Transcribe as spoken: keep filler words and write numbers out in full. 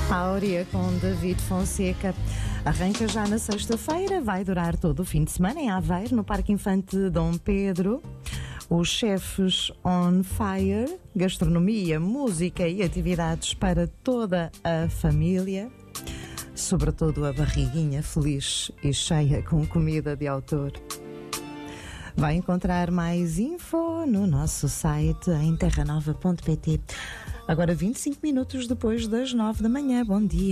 Áurea com David Fonseca. Arranca já na sexta-feira, vai durar todo o fim de semana em Aveiro, no Parque Infante Dom Pedro. Os chefes on fire, gastronomia, música e atividades para toda a família. Sobretudo a barriguinha feliz e cheia com comida de autor. Vai encontrar mais info no nosso site em terra nova ponto pt. Agora vinte e cinco minutos depois das nove da manhã. Bom dia.